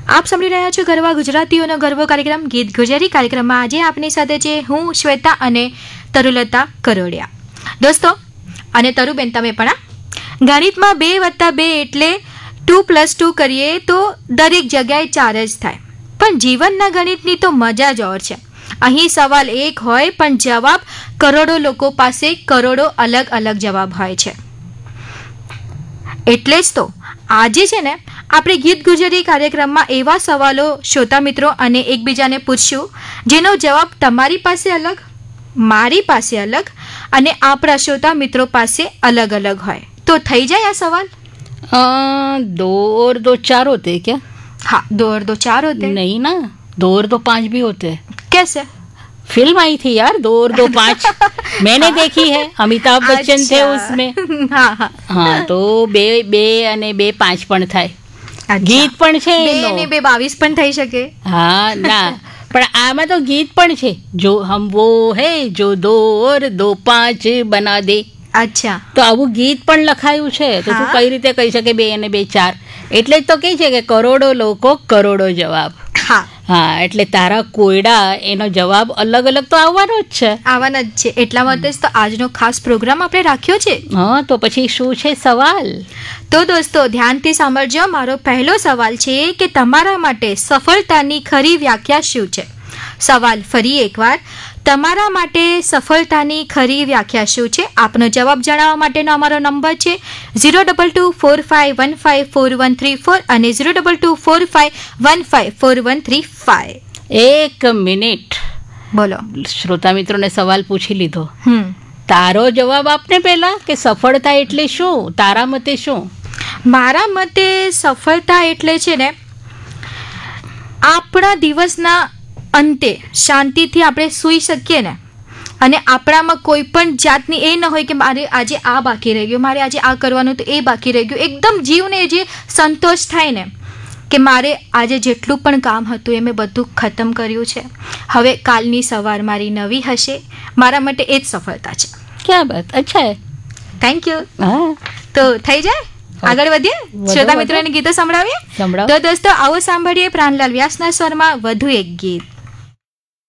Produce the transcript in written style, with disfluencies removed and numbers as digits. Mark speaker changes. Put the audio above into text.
Speaker 1: આપ સાંભળી રહ્યા છો ગરવા ગુજરાતીઓનો ગરવો કાર્યક્રમ ગીત ગુજરી કાર્યક્રમમાં આજે આપની સાથે છે હું શ્વેતા અને તરુલતા કરોડિયા. દોસ્તો અને તરુબેન તમે પણ ગણિતમાં 2+2 એટલે 2+2 કરીએ તો દરેક જગ્યાએ 4 જ થાય, પણ જીવનના ગણિતની તો મજા જ ઓર છે. અહીં સવાલ એક હોય પણ જવાબ કરોડો લોકો પાસે કરોડો અલગ અલગ જવાબ હોય છે. એટલે જ તો આજે છે ને આપણે ગીત ગુજરી કાર્યક્રમમાં એવા સવાલો શ્રોતા મિત્રો અને એકબીજાને પૂછશું જેનો જવાબ તમારી પાસે અલગ, મારી પાસે અલગ અને આપણા શ્રોતા મિત્રો પાસે અલગ અલગ હોય. તો થઈ જાય આ સવાલ.
Speaker 2: 2 और 2 4 होते हैं क्या?
Speaker 1: हाँ, 2 और 2 4 होते हैं.
Speaker 2: नहीं ना, 2 और 2 5 भी होते हैं.
Speaker 1: कैसे?
Speaker 2: फिल्म आई थी यार 2 और 2 5. मैंने देखी है, अमिताभ बच्चन थे उसमें.
Speaker 1: हाँ हाँ
Speaker 2: हाँ, तो 2 અને 2 5 પણ થાય. ગીત પણ છે
Speaker 1: 2 અને 2 22 પણ થઈ શકે.
Speaker 2: હા ના, પણ આમાં તો ગીત પણ છે. જો હમ વો હે જો 2 और 2 5 બના દે.
Speaker 1: અચ્છા,
Speaker 2: તો આવું ગીત પણ લખાયું છે. તો તું કઈ રીતે કહી શકે 2 અને 2 4? એટલે જ તો કહે છે કે કરોડો લોકો કરોડો જવાબ.
Speaker 1: હા
Speaker 2: હા, એટલે તારા કોયડા એનો જવાબ અલગ અલગ તો આવવાનો જ છે.
Speaker 1: આવવાના જ છે. એટલા માટે જ તો આજનો ખાસ પ્રોગ્રામ આપણે રાખ્યો છે.
Speaker 2: હા, તો પછી શું છે સવાલ?
Speaker 1: તો દોસ્તો ધ્યાનથી સાંભળજો. મારો પહેલો સવાલ છે કે તમારા માટે સફળતાની ખરી વ્યાખ્યા શું છે? સવાલ ફરી એકવાર, તમારા માટે સફળતાની ખરી વ્યાખ્યા શું છે? આપનો જવાબ જણાવવા માટેનો અમારો નંબર છે 02245154134 અને 02245154135.
Speaker 2: 1 મિનિટ,
Speaker 1: બોલો.
Speaker 2: શ્રોતા મિત્રોને સવાલ પૂછી લીધો. તારો જવાબ આપને પહેલા કે સફળતા એટલે શું? તારા મતે શું?
Speaker 1: મારા મતે સફળતા એટલે છે ને આપણા દિવસના અંતે શાંતિથી આપણે સૂઈ શકીએ ને, અને આપણામાં કોઈ પણ જાતની એ ન હોય કે મારે આજે આ બાકી રહી ગયું, મારે આજે આ કરવાનું તો એ બાકી રહી ગયું. એકદમ જીવને જે સંતોષ થાય ને કે મારે આજે જેટલું પણ કામ હતું એ મેં બધું ખતમ કર્યું છે, હવે કાલની સવાર મારી નવી હશે. મારા માટે એ જ સફળતા છે.
Speaker 2: ક્યાં બાત, અચ્છા હે,
Speaker 1: થેન્ક યુ.
Speaker 2: હા,
Speaker 1: તો થઈ જાય, આગળ વધીએ, શ્રોતા મિત્રોને ગીતો સંભળાવીએ. તો દોસ્તો આવો સાંભળીએ પ્રાણલાલ વ્યાસના સ્વરમાં વધુ એક ગીત.